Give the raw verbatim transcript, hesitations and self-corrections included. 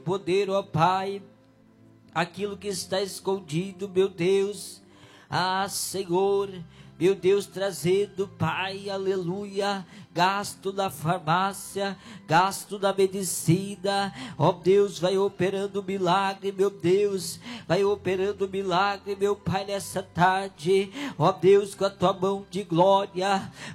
poder, ó Pai, aquilo que está escondido, meu Deus, ah, Senhor, meu Deus, trazendo, Pai, aleluia, gasto da farmácia, gasto da medicina, ó Deus, vai operando milagre, meu Deus, vai operando milagre, meu Pai, nessa tarde, ó Deus, com a tua mão de glória,